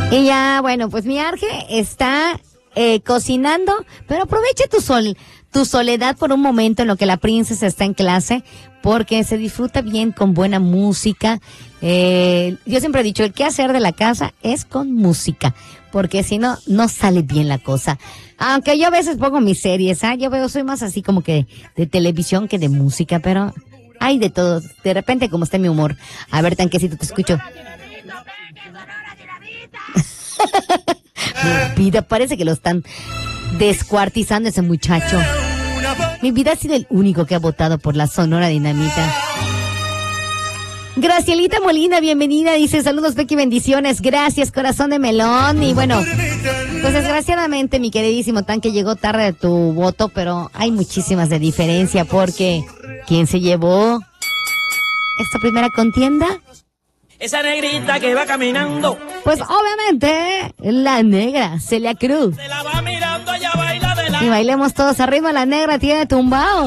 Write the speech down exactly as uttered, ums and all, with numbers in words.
Y ya, bueno, pues mi Arge está eh, cocinando, pero aproveche tu sol, tu soledad por un momento en lo que la princesa está en clase, porque se disfruta bien con buena música. Eh, yo siempre he dicho, el qué hacer de la casa es con música, porque si no, no sale bien la cosa. Aunque yo a veces pongo mis series, ¿ah? Yo veo, soy más así como que de, de televisión que de música, pero hay de todo. De repente, como está mi humor. A ver, Tanquecito, te escucho. Mi vida, parece que lo están descuartizando ese muchacho. Mi vida ha sido el único que ha votado por la Sonora Dinamita. Gracielita Molina, bienvenida, dice, saludos, Becky, bendiciones, gracias, corazón de melón. Y bueno, pues desgraciadamente, mi queridísimo Tanque, llegó tarde de tu voto, pero hay muchísimas de diferencia, porque ¿quién se llevó esta primera contienda? Esa negrita que va caminando. Pues obviamente, la negra, Celia Cruz. Se la va mirando, ella baila de la... Y bailemos todos arriba, la negra tiene tumbao.